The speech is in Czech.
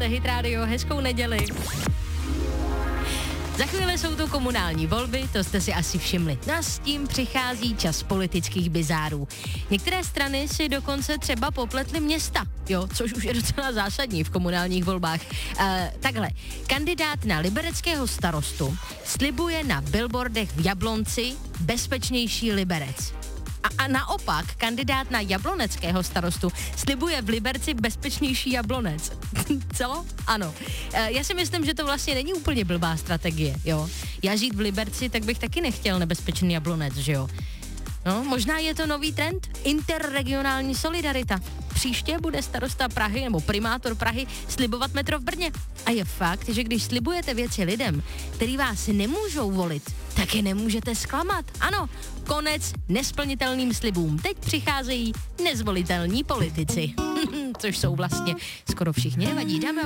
Posloucháte Hit Radio, hezkou neděli. Za chvíli jsou tu komunální volby, to jste si asi všimli. No a s tím přichází čas politických bizárů. Některé strany si dokonce třeba popletly města, jo, což už je docela zásadní v komunálních volbách. Takhle, kandidát na libereckého starostu slibuje na billboardech v Jablonci bezpečnější Liberec. A naopak, kandidát na jabloneckého starostu slibuje v Liberci bezpečnější Jablonec. Co? Ano. Já si myslím, že to vlastně není úplně blbá strategie, jo. Já žít v Liberci, tak bych taky nechtěl nebezpečný Jablonec, že jo. No, možná je to nový trend, interregionální solidarita. Příště bude starosta Prahy nebo primátor Prahy slibovat metro v Brně. A je fakt, že když slibujete věci lidem, který vás nemůžou volit, tak je nemůžete zklamat. Ano, konec nesplnitelným slibům. Teď přicházejí nezvolitelní politici. Což jsou vlastně skoro všichni, nevadí. Dáme